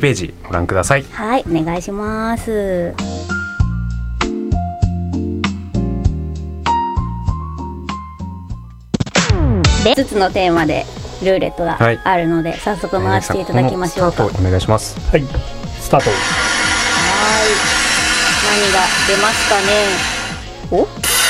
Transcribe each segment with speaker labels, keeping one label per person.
Speaker 1: ページご覧ください。
Speaker 2: はい、お願いします。5つのテーマでルーレットがあるので、早速回していただきましょうか。
Speaker 1: スタートお願いします。
Speaker 3: はい、スタート。
Speaker 2: はい、何が出ますかね。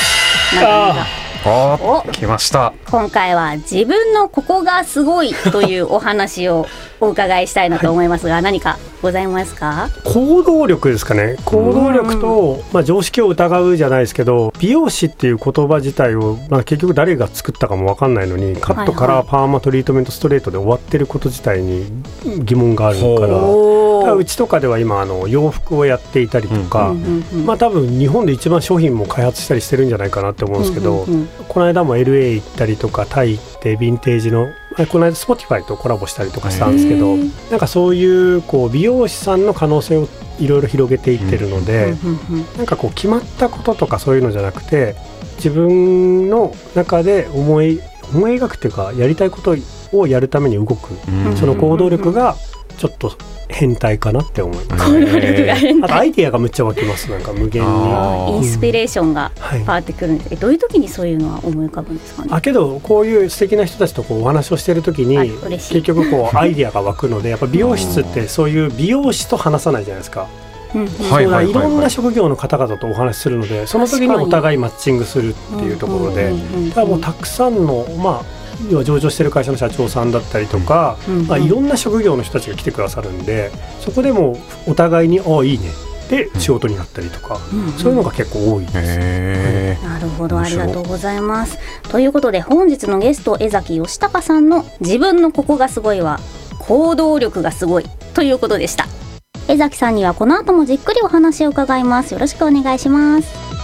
Speaker 1: 来ました。
Speaker 2: 今回は自分のここがすごいというお話をお伺いしたいなと思いますが、何かございますか？
Speaker 3: 行動力ですかね。行動力と、常識を疑うじゃないですけど、美容師っていう言葉自体を、結局誰が作ったかも分かんないのに、カットカラーパーマトリートメントストレートで終わってること自体に疑問があるから、うちとかでは今洋服をやっていたりとか、多分日本で一番商品も開発したりしてるんじゃないかなって思うんですけど、この間も LA 行ったりとかタイ行ってヴィンテージのこの間 Spotify とコラボしたりとかしたんですけど、なんかそういう美容師さんの可能性をいろいろ広げていってるので、なんか決まったこととかそういうのじゃなくて、自分の中で思い描くっていうか、やりたいことをやるために動く、その行動力がちょっと変態かなって思います。
Speaker 2: 行動力が変態。
Speaker 3: あとアイディアがむっちゃ湧きます。なんか無限に
Speaker 2: インスピレーションがパーってくるんですけど、どういう時にそういうのは思い浮かぶんですかね。
Speaker 3: けどこういう素敵な人たちとお話をしている時に結局アイディアが湧くので、やっぱ美容室ってそういう美容師と話さないじゃないですか。いろんな職業の方々とお話しするので、その時にお互いマッチングするっていうところで、ただもうたくさんの要は上場してる会社の社長さんだったりとか、いろんな職業の人たちが来てくださるんで、そこでもお互いにいいねで仕事になったりとか、そういうのが結構多いです。
Speaker 2: なるほど、ありがとうございます。ということで本日のゲスト江崎義孝さんの自分のここがすごいは行動力がすごいということでした。江崎さんにはこの後もじっくりお話を伺います。よろしくお願いします。